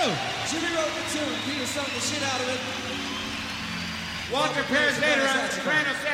Jimmy wrote the tune. Peter sung the shit out of it. Walter Perez later on soprano